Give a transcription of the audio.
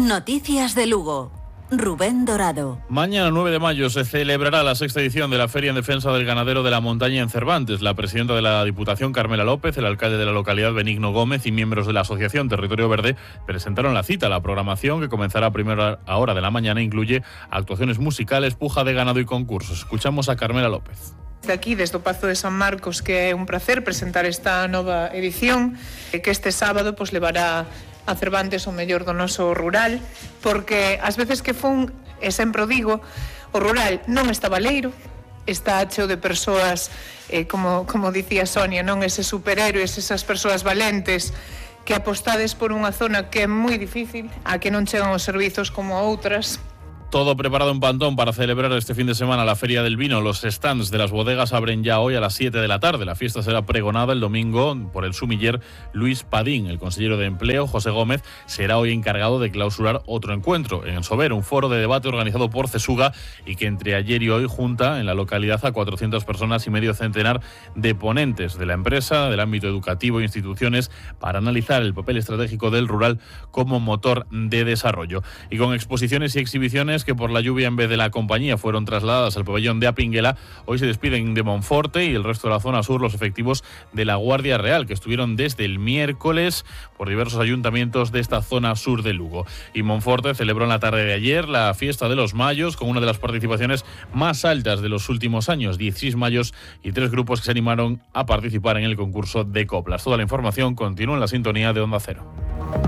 Noticias de Lugo. Rubén Dorado. Mañana 9 de mayo se celebrará la sexta edición de la Feria en Defensa del Ganadero de la Montaña en Cervantes. La presidenta de la Diputación, Carmela López, el alcalde de la localidad, Benigno Gómez, y miembros de la Asociación Territorio Verde presentaron la cita. La programación, que comenzará a primera hora de la mañana, incluye actuaciones musicales, puja de ganado y concursos. Escuchamos a Carmela López. De aquí, desde o Pazo de San Marcos, que é un placer presentar esta nova edición, que este sábado levará a Cervantes o mellor do noso rural, porque ás veces que fun, e sempre o digo, o rural non está baleiro, está cheo de persoas, como dicía Sonia, non eses superhéroes, esas persoas valentes, que apostades por unha zona que é moi difícil, a que non chegan os servizos como a outras. Todo preparado en Pantón para celebrar este fin de semana la Feria del Vino. Los stands de las bodegas abren ya hoy a las 7 de la tarde. La fiesta será pregonada el domingo por el sumiller Luis Padín. El consejero de Empleo, José Gómez, será hoy encargado de clausurar otro encuentro en Sober, un foro de debate organizado por CESUGA y que entre ayer y hoy junta en la localidad a 400 personas y medio centenar de ponentes de la empresa, del ámbito educativo e instituciones para analizar el papel estratégico del rural como motor de desarrollo. Y con exposiciones y exhibiciones que por la lluvia en vez de la compañía fueron trasladadas al pabellón de Apinguela, hoy se despiden de Monforte y el resto de la zona sur los efectivos de la Guardia Real, que estuvieron desde el miércoles por diversos ayuntamientos de esta zona sur de Lugo. Y Monforte celebró en la tarde de ayer la fiesta de los mayos con una de las participaciones más altas de los últimos años, 16 mayos y 3 grupos que se animaron a participar en el concurso de coplas. Toda la información continúa en la sintonía de Onda Cero.